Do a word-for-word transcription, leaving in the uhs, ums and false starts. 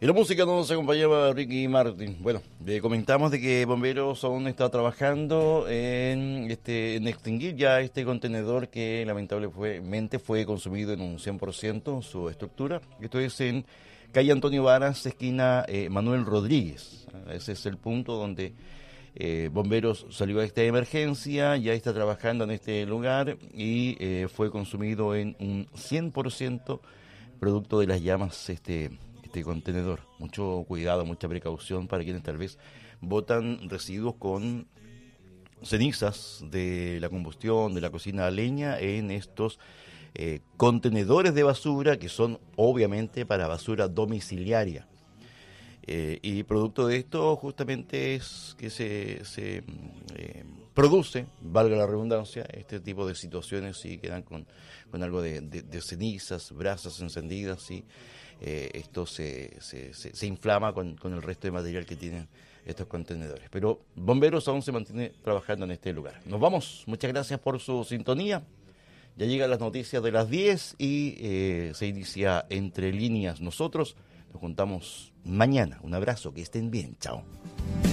Y la música nos acompañaba Ricky Martin. Bueno, le comentamos de que Bomberos aún está trabajando en este en extinguir ya este contenedor que lamentablemente fue consumido en un cien por ciento su estructura. Esto es en calle Antonio Varas, esquina eh, Manuel Rodríguez. Ese es el punto donde eh, Bomberos salió a esta emergencia, ya está trabajando en este lugar y eh, fue consumido en un cien por ciento producto de las llamas este este contenedor. Mucho cuidado, mucha precaución para quienes tal vez botan residuos con cenizas de la combustión, de la cocina a leña en estos eh, contenedores de basura que son obviamente para basura domiciliaria. Eh, y producto de esto justamente es que se, se eh, produce, valga la redundancia, este tipo de situaciones y quedan con, con algo de, de, de cenizas, brasas encendidas y eh, esto se, se, se, se inflama con, con el resto de material que tienen estos contenedores. Pero Bomberos aún se mantiene trabajando en este lugar. Nos vamos, muchas gracias por su sintonía. Ya llegan las noticias de las diez y eh, se inicia Entre Líneas. Nosotros nos juntamos mañana. Un abrazo, que estén bien. Chao.